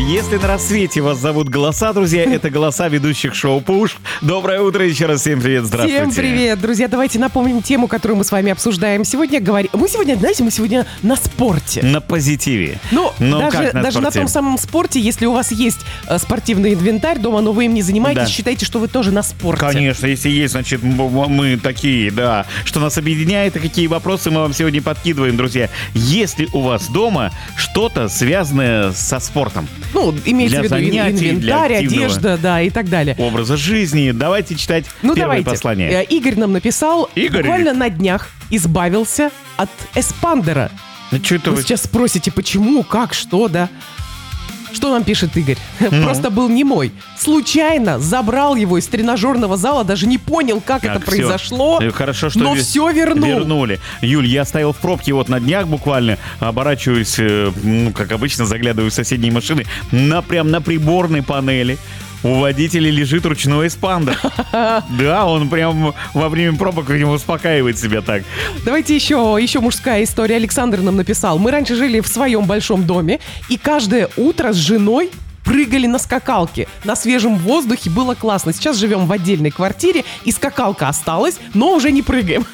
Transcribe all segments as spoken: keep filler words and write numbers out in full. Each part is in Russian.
Если на рассвете вас зовут голоса, друзья, это голоса ведущих шоу «Пуш». Доброе утро еще раз. Всем привет, здравствуйте. Всем привет, друзья. Давайте напомним тему, которую мы с вами обсуждаем сегодня. Говорим... Мы сегодня, знаете, мы сегодня на спорте. На позитиве. Ну, но даже, как на даже на том самом спорте, если у вас есть э, спортивный инвентарь дома, но вы им не занимаетесь, да. Считайте, что вы тоже на спорте. Конечно, если есть, значит, мы такие, да. Что нас объединяет и какие вопросы мы вам сегодня подкидываем, друзья. Если у вас дома что-то связанное со спортом. Ну, имеется в виду занятий, инвентарь, одежда, да, и так далее. Образа жизни. Давайте читать ну, первое давайте. послание. Игорь нам написал, Игорь. буквально на днях избавился от эспандера. Ну, что это вы, вы сейчас спросите, почему, как, что, да? Что нам пишет Игорь? Ну. Просто был немой. Случайно забрал его из тренажерного зала, даже не понял, как, как это все произошло. Хорошо, что но ви- все вернул. вернули. Юль, я стоял в пробке вот на днях буквально, оборачиваюсь, ну, как обычно, заглядываю в соседние машины, на, прям на приборной панели. У водителя лежит ручной эспандер. Да, он прям во время пробок, видимо, успокаивает себя так. Давайте еще, еще мужская история. Александр нам написал. Мы раньше жили в своем большом доме, и каждое утро с женой прыгали на скакалке. На свежем воздухе было классно. Сейчас живем в отдельной квартире, и скакалка осталась, но уже не прыгаем.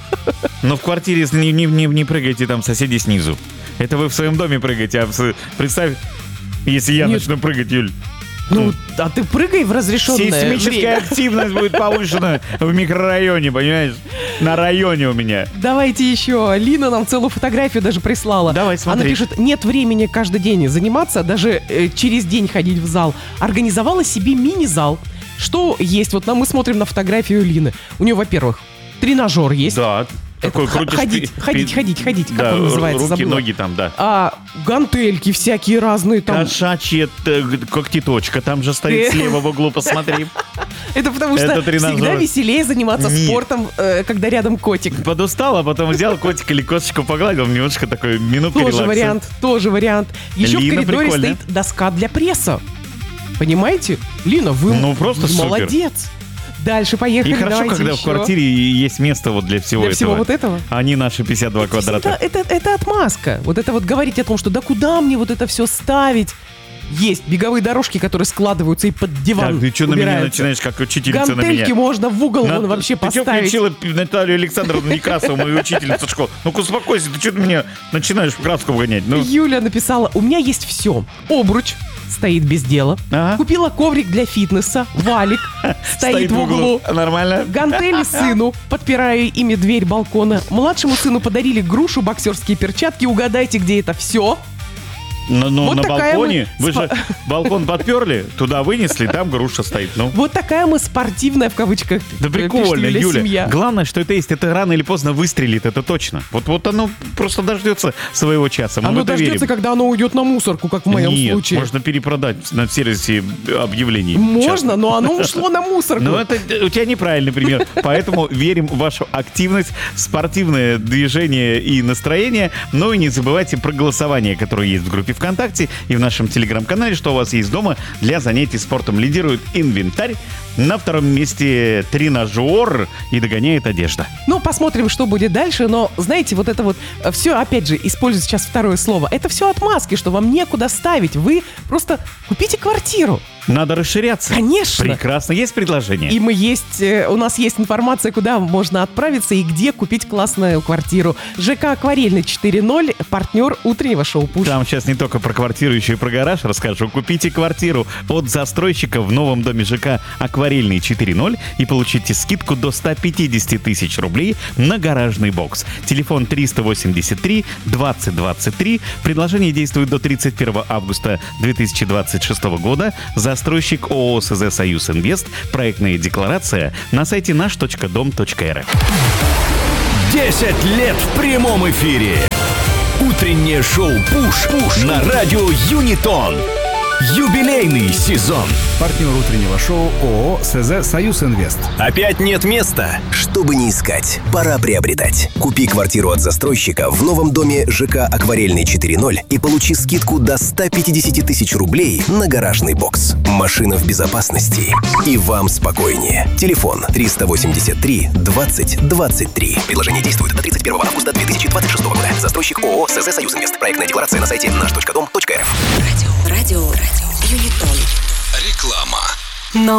Но в квартире не, не, не, не прыгайте, там соседи снизу. Это вы в своем доме прыгаете. А в, представь, если я Нет. начну прыгать, Юль. Ну, а ты прыгай в разрешенное время. Сейсмическая активность будет повышена в микрорайоне, понимаешь? На районе у меня. Давайте еще. Лина нам целую фотографию даже прислала. Давай, смотри. Она пишет, нет времени каждый день заниматься, даже э, через день ходить в зал. Организовала себе мини-зал. Что есть? Вот мы смотрим на фотографию Лины. У нее, во-первых, тренажер есть. Да. Такой Х- крутишь, ходить, пи- ходить, пи- ходить, ходить, как да, он называется, руки, забыла. ноги там, да. А, гантельки всякие разные там. Кошачья когтеточка там же стоит слева в углу, посмотри. Это потому что всегда веселее заниматься спортом, когда рядом котик. Подустал, а потом взял котика или кошечку погладил, немножко такой минутку релакса. Тоже вариант, тоже вариант. Еще в коридоре стоит доска для пресса. Понимаете? Лина, вы молодец. Дальше поехали. И хорошо, Давайте когда еще. в квартире есть место вот для всего для этого. всего вот этого? А не наши пятьдесят два квадрата. Это, это, это отмазка. Вот это вот говорить о том, что да куда мне вот это все ставить? Есть беговые дорожки, которые складываются и под диван Так, ты что на убираются. меня начинаешь, как учительница на меня? Гантельки можно в угол на, вон вообще ты поставить. Ты что включила Наталью Александровну Некрасову, мою учительницу школы? Ну-ка успокойся, ты что на меня начинаешь в краску гонять? Ну. Юля написала, у меня есть все. Обруч стоит без дела. Ага. Купила коврик для фитнеса, валик стоит в углу. Нормально. Гантели сыну, подпирая ими дверь балкона. Младшему сыну подарили грушу, боксерские перчатки. Угадайте, где это все? Но, но вот на балконе, мы... вы же балкон подперли, туда вынесли, там груша стоит. Ну. Вот такая мы спортивная, в кавычках. Да прикольно, Юля. Юля. Семья. Главное, что это есть, это рано или поздно выстрелит, это точно. Вот, вот оно просто дождется своего часа. Мы оно дождется, верим. Когда оно уйдет на мусорку, как в моем Нет, случае. можно перепродать на сервисе объявлений. Можно, часто. но оно ушло на мусорку. Но это у тебя неправильный пример. Поэтому верим в вашу активность, спортивное движение и настроение. Ну и не забывайте про голосование, которое есть в группе ВКонтакте и в нашем телеграм-канале, что у вас есть дома для занятий спортом. Лидирует инвентарь, на втором месте тренажер и догоняет одежда. Ну, посмотрим, что будет дальше, но, знаете, вот это вот все, опять же, использую сейчас второе слово, это все отмазки, что вам некуда ставить, вы просто купите квартиру. Надо расширяться. Конечно. Прекрасно. Есть предложение? И мы есть, у нас есть информация, куда можно отправиться и где купить классную квартиру. ЖК «Акварельный» четыре ноль, партнер утреннего шоу «Пуш». Там сейчас не только про квартиру, еще и про гараж расскажу. Купите квартиру от застройщика в новом доме ЖК «Акварельный» четыре ноль и получите скидку до сто пятьдесят тысяч рублей на гаражный бокс. Телефон триста восемьдесят три двадцать двадцать три. Предложение действует до тридцать первого августа две тысячи двадцать шестого года. Застройщик ООО СЗ «Союз Инвест». Проектная декларация на сайте наш точка дом точка эр эф. десять лет в прямом эфире. Утреннее шоу «Пуш» Пуш на радио «Юнитон». Юбилейный сезон. Партнер утреннего шоу ООО СЗ «Союз Инвест». Опять нет места? Чтобы не искать, пора приобретать. Купи квартиру от застройщика в новом доме ЖК «Акварельный» четыре ноль и получи скидку до ста пятидесяти тысяч рублей на гаражный бокс. Машина в безопасности. И вам спокойнее. Телефон триста восемьдесят три двадцать двадцать три. Предложение действует до тридцать первого августа две тысячи двадцать шестого года. Застройщик ООО СЗ «Союз Инвест». Проектная декларация на сайте наш точка дом точка эр эф. Радио Юнитон. Реклама. Но